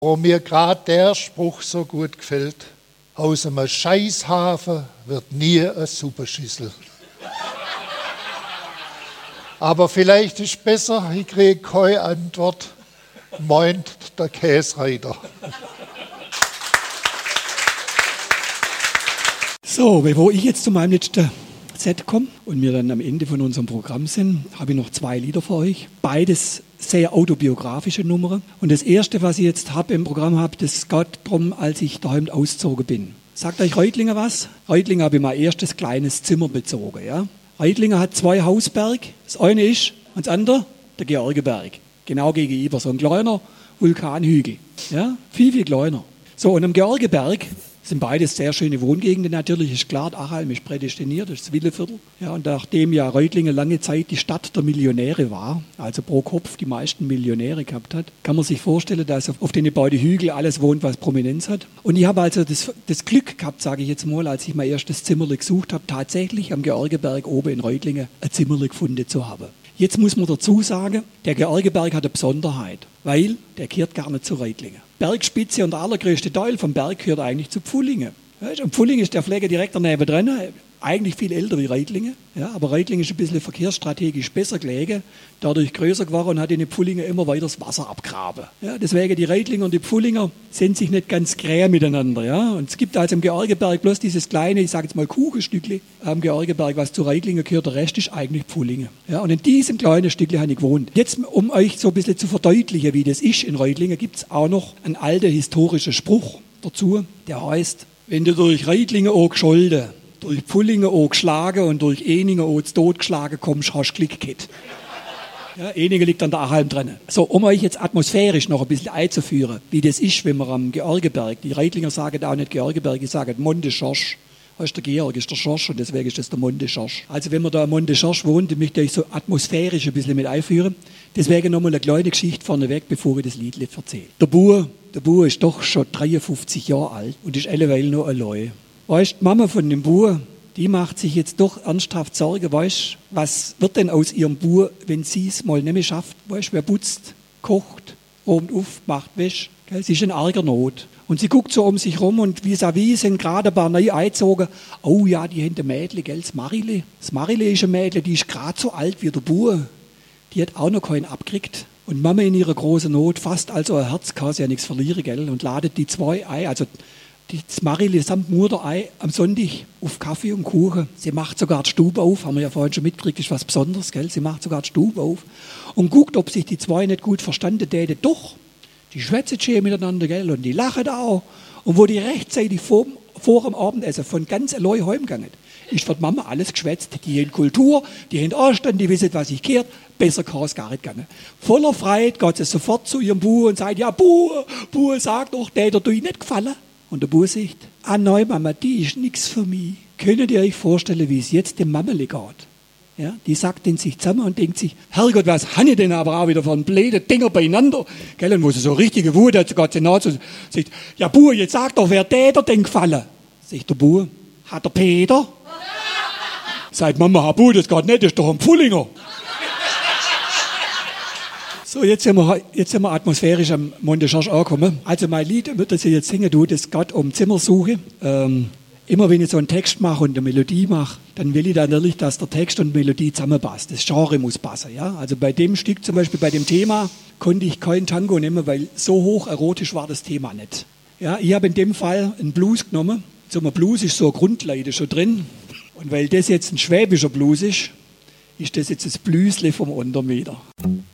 Wo mir gerade der Spruch so gut gefällt: Aus einem Scheißhafen wird nie eine Suppenschüssel. Aber vielleicht ist besser, ich kriege keine Antwort, meint der Käsreiter. So, bevor ich jetzt zu meinem letzten Set komme und wir dann am Ende von unserem Programm sind, habe ich noch 2 Lieder für euch. Beides sehr autobiografische Nummern. Und das erste, was ich jetzt im Programm habe, das geht darum, als ich daheim ausgezogen bin. Sagt euch Reutlingen was? Reutlingen habe ich mein erstes kleines Zimmer bezogen. Ja? Reutlingen hat 2 Hausberge. Das eine ist, und das andere, der Georgeberg. Genau gegenüber, so ein kleiner Vulkanhügel. Ja? Viel kleiner. So, und am Georgeberg sind beides sehr schöne Wohngegenden. Natürlich ist klar, Achalm ist prädestiniert, das ist das Willeviertel. Ja, und nachdem ja Reutlingen lange Zeit die Stadt der Millionäre war, also pro Kopf die meisten Millionäre gehabt hat, kann man sich vorstellen, dass auf den beiden Hügeln alles wohnt, was Prominenz hat. Und ich habe also das Glück gehabt, sage ich jetzt mal, als ich mein erstes Zimmerli gesucht habe, tatsächlich am Georgeberg oben in Reutlingen ein Zimmerli gefunden zu haben. Jetzt muss man dazu sagen, der Georgeberg hat eine Besonderheit, weil der gehört gar nicht zu Reutlingen. Bergspitze und der allergrößte Teil vom Berg gehört eigentlich zu Pfullingen. Und Pfullingen ist der Flecken direkt daneben dran, eigentlich viel älter wie Reutlingen. Ja, aber Reutlingen ist ein bisschen verkehrsstrategisch besser gelegen, dadurch größer geworden und hat in den Pfullingen immer weiter das Wasser abgraben. Ja, deswegen die Reutlinger und die Pfullinger sind sich nicht ganz gräh miteinander. Ja. Und es gibt also im Georgeberg bloß dieses kleine, ich sage jetzt mal Kuchenstückli am Georgeberg, was zu Reutlingen gehört, der Rest ist eigentlich Pfullingen. Ja, und in diesem kleinen Stückli habe ich gewohnt. Jetzt, um euch so ein bisschen zu verdeutlichen, wie das ist in Reutlingen, gibt es auch noch einen alten historischen Spruch dazu, der heißt: Wenn du durch Reutlingen auch gescholden, durch Pfullingen auch geschlagen und durch Eningen auch zu Tod geschlagen kommst, hast du Glück gehabt. Ja, Eningen liegt an der Achalm dran. So, um euch jetzt atmosphärisch noch ein bisschen einzuführen, wie das ist, wenn man am Georgeberg, die Reutlinger sagen auch nicht Georgeberg, die sagen Monte Schorsch. Das ist der Georg, ist der Schorsch und deswegen ist das der Monte Schorsch. Also wenn man da am Monte Schorsch wohnt, dann möchte ich so atmosphärisch ein bisschen mit einführen. Deswegen nochmal eine kleine Geschichte vorneweg, bevor ich das Lied erzähle. Der Bub ist doch schon 53 Jahre alt und ist alleweil noch allein. Weißt, die Mama von dem Bub, die macht sich jetzt doch ernsthaft Sorgen, weißt, was wird denn aus ihrem Bub, wenn sie es mal nicht mehr schafft? Weißt, wer putzt, kocht, räumt auf, macht Wäsche. Sie ist in arger Not. Und sie guckt so um sich rum und vis-à-vis sind gerade ein paar neu eingezogen. Oh ja, die haben ein Mädchen, gell, das Marile. Das Marile ist ein Mädchen, die ist gerade so alt wie der Bub. Die hat auch noch keinen abgekriegt. Und Mama in ihrer großen Not fasst also ein Herz, kann sie ja nichts verlieren, gell, und ladet die 2 ein, also das Marile samt Mutter ein am Sonntag auf Kaffee und Kuchen. Sie macht sogar die Stube auf, haben wir ja vorhin schon mitgekriegt, ist was Besonderes, gell? Sie macht sogar die Stube auf und guckt, ob sich die 2 nicht gut verstanden täten. Doch, die schwätzen schön miteinander, gell? Und die lachen auch. Und wo die rechtzeitig vor dem Abendessen von ganz allein heimgegangen ist für die Mama alles geschwätzt. Die haben Kultur, die haben Anstand, die wissen, was sich gehört. Besser kann es gar nicht gehen. Voller Freude geht sie sofort zu ihrem Bub und sagt: Ja, Bub, sag doch, der hat euch nicht gefallen. Und der Bub sagt: Ah nein, Mama, die ist nichts für mich. Könnt ihr euch vorstellen, wie es jetzt dem Mameli geht? Ja, die sagt in sich zusammen und denkt sich: Herrgott, was habe ich denn aber auch wieder für ein blöde Dinger beieinander? Gell, und wo sie so richtige Wut hat, geht sie nach und sagt: Ja, Bub, jetzt sag doch, wer der denn gefallen? Sagt der Bub: Hat der Peter? Sagt Mama: Bub, das geht nicht, das ist doch ein Pfullinger. So, jetzt sind wir atmosphärisch am Monte Schorsch angekommen. Also mein Lied, das ich jetzt singen tue, das geht um Zimmersuche. Immer wenn ich so einen Text mache und eine Melodie mache, dann will ich da natürlich, dass der Text und Melodie zusammenpasst. Das Genre muss passen. Ja? Also bei dem Stück, zum Beispiel bei dem Thema, konnte ich kein Tango nehmen, weil so hoch erotisch war das Thema nicht. Ja, ich habe in dem Fall einen Blues genommen. So ein Blues ist so eine Grundleide schon drin. Und weil das jetzt ein schwäbischer Blues ist das jetzt das Blüsle vom Untermeter.